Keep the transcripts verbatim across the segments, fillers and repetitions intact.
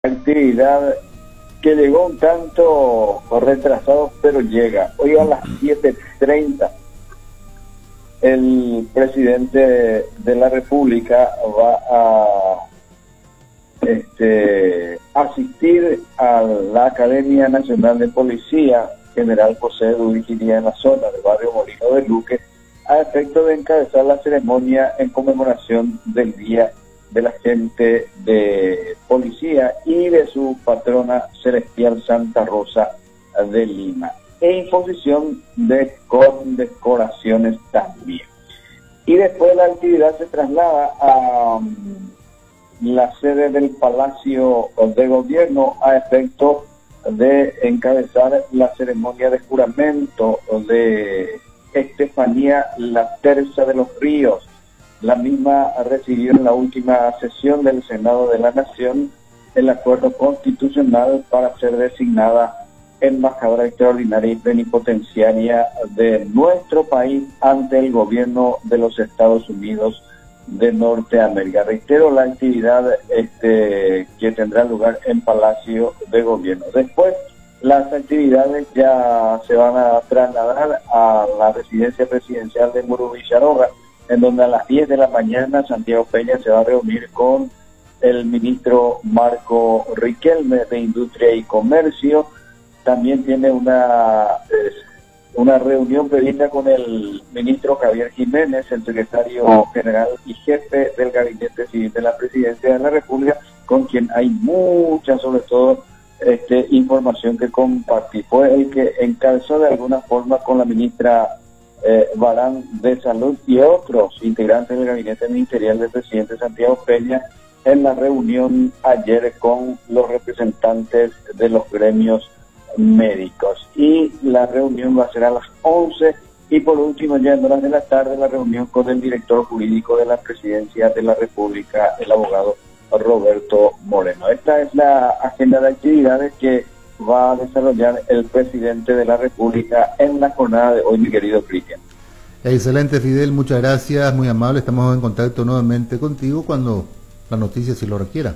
actividad que llegó un tanto retrasado, pero llega. Hoy a las siete treinta el presidente de la República va a este, asistir a la Academia Nacional de Policía General José Duvigilia en la zona del barrio Molino de Luque, a efecto de encabezar la ceremonia en conmemoración del Día de la Gente de Policía y de su patrona celestial Santa Rosa de Lima, e imposición de condecoraciones también. Y después la actividad se traslada a um, la sede del Palacio de Gobierno a efecto de encabezar la ceremonia de juramento de Estefanía La Terza de los Ríos. La misma recibió en la última sesión del Senado de la Nación el acuerdo constitucional para ser designada embajadora extraordinaria y plenipotenciaria de nuestro país ante el gobierno de los Estados Unidos de Norteamérica. Reitero, la actividad este, que tendrá lugar en Palacio de Gobierno. Después, las actividades ya se van a trasladar a la residencia presidencial de Muro Villaroga, en donde a las diez de la mañana Santiago Peña se va a reunir con el ministro Marco Riquelme de Industria y Comercio. También tiene una, eh, una reunión prevista con el ministro Javier Jiménez, el secretario general y jefe del Gabinete Civil de la Presidencia de la República, con quien hay mucha, sobre todo, este, información que compartir. Fue el que encabezó de alguna forma con la ministra Eh, Barán de Salud y otros integrantes del gabinete ministerial del presidente Santiago Peña en la reunión ayer con los representantes de los gremios médicos. Y la reunión va a ser a las once, y por último, ya en horas de la tarde, la reunión con el director jurídico de la Presidencia de la República, el abogado Roberto Moreno. Esta es la agenda de actividades que va a desarrollar el presidente de la República en la jornada de hoy, mi querido Cristian. Excelente, Fidel, muchas gracias, muy amable. Estamos en contacto nuevamente contigo cuando la noticia si lo requiera.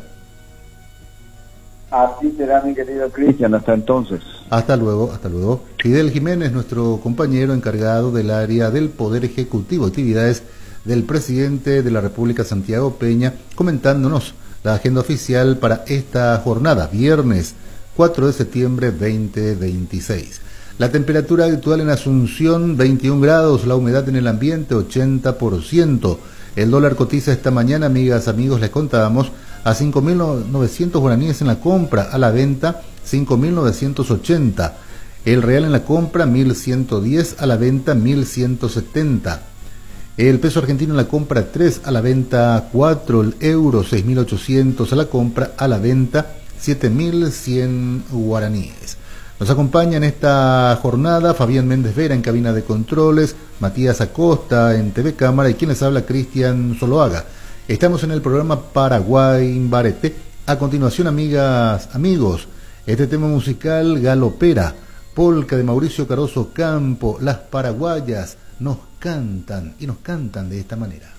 Así será, mi querido Cristian, hasta entonces. Hasta luego, hasta luego. Fidel Jiménez, nuestro compañero encargado del área del Poder Ejecutivo, actividades del presidente de la República, Santiago Peña, comentándonos la agenda oficial para esta jornada, viernes cuatro de septiembre veinte veintiséis. La temperatura actual en Asunción, veintiún grados, la humedad en el ambiente, ochenta por ciento. El dólar cotiza esta mañana, amigas, amigos, les contábamos, a cinco mil novecientos guaraníes en la compra, a la venta, cinco mil novecientos ochenta. El real en la compra, mil ciento diez, a la venta, mil ciento setenta. El peso argentino en la compra, tres, a la venta, cuatro. El euro, seis mil ochocientos, a la compra, a la venta, siete mil cien guaraníes. Nos acompaña en esta jornada Fabián Méndez Vera en cabina de controles, Matías Acosta en T V Cámara y quien les habla, Cristian Zoloaga. Estamos en el programa Paraguay Barete. A continuación, amigas, amigos, este tema musical galopera, polca de Mauricio Caroso Campo, las paraguayas nos cantan y nos cantan de esta manera.